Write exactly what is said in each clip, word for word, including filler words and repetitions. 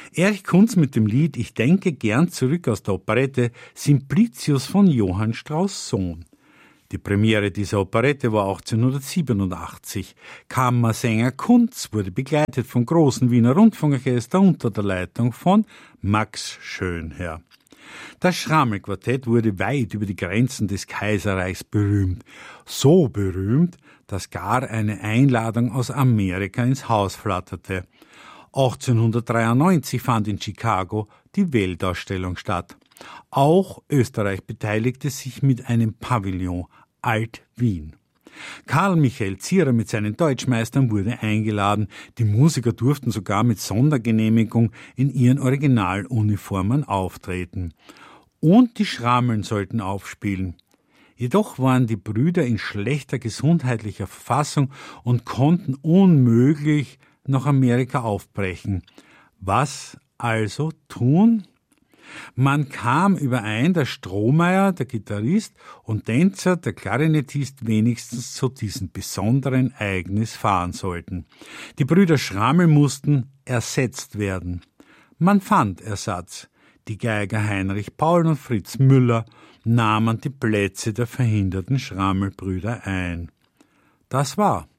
Erich Kunz mit dem Lied »Ich denke gern zurück« aus der Operette »Simplicius« von Johann Strauss Sohn. Die Premiere dieser Operette war achtzehnhundertsiebenundachtzig. Kammersänger Kunz wurde begleitet vom großen Wiener Rundfunkorchester unter der Leitung von Max Schönherr. Das Schrammel-Quartett wurde weit über die Grenzen des Kaiserreichs berühmt. So berühmt, dass gar eine Einladung aus Amerika ins Haus flatterte. achtzehnhundertdreiundneunzig fand in Chicago die Weltausstellung statt. Auch Österreich beteiligte sich mit einem Pavillon, Alt-Wien. Karl Michael Zierer mit seinen Deutschmeistern wurde eingeladen. Die Musiker durften sogar mit Sondergenehmigung in ihren Originaluniformen auftreten. Und die Schrammeln sollten aufspielen. Jedoch waren die Brüder in schlechter gesundheitlicher Verfassung und konnten unmöglich nach Amerika aufbrechen. Was also tun? Man kam überein, dass Strohmeier, der Gitarrist, und Tänzer, der Klarinettist, wenigstens zu diesem besonderen Ereignis fahren sollten. Die Brüder Schrammel mussten ersetzt werden. Man fand Ersatz. Die Geiger Heinrich Paul und Fritz Müller nahmen die Plätze der verhinderten Schrammelbrüder ein. Das war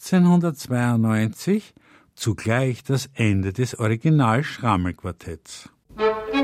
achtzehnhundertzweiundneunzig zugleich das Ende des Original-Schrammel-Quartetts.